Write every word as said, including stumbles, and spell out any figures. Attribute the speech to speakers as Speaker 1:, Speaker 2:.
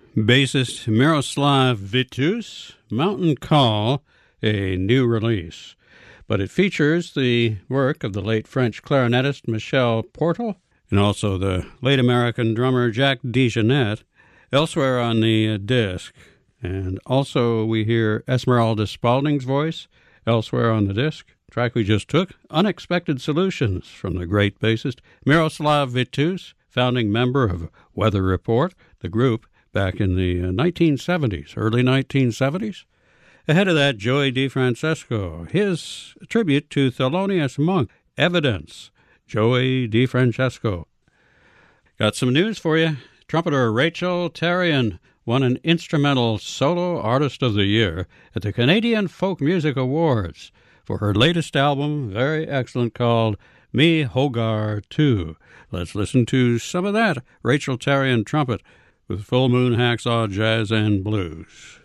Speaker 1: bassist Miroslav Vitous, Mountain Call, a new release. But it features the work of the late French clarinetist Michel Portal and also the late American drummer Jack DeJohnette elsewhere on the uh, disc. And also we hear Esmeralda Spalding's voice elsewhere on the disc. Track we just took, Unexpected Solutions, from the great bassist Miroslav Vitous, founding member of Weather Report, the group, back in the uh, nineteen seventies, early nineteen seventies. Ahead of that, Joey DeFrancesco, his tribute to Thelonious Monk, Evidence, Joey DeFrancesco. Got some news for you. Trumpeter Rachel Tarian won an Instrumental Solo Artist of the Year at the Canadian Folk Music Awards for her latest album, very excellent, called Me Hogar two. Let's listen to some of that Rachel Tarian trumpet with Full Moon Hacksaw Jazz and Blues.